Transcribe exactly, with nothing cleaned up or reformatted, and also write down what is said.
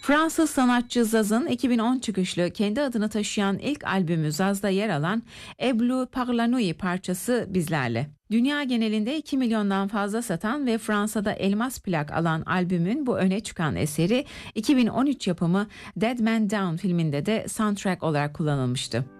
Fransız sanatçı Zaz'ın iki bin on çıkışlı kendi adını taşıyan ilk albümü Zaz'da yer alan Eblu Par la Nuit parçası bizlerle. Dünya genelinde iki milyondan fazla satan ve Fransa'da elmas plak alan albümün bu öne çıkan eseri iki bin on üç yapımı Dead Man Down filminde de soundtrack olarak kullanılmıştı.